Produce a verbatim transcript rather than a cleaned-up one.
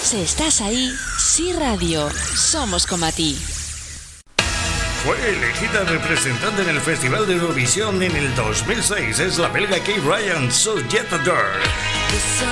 Si estás ahí, Sí Radio, somos como a ti. Fue elegida representante en el Festival de Eurovisión en el dos mil seis. Es la belga Kate Ryan, So Jet Adore.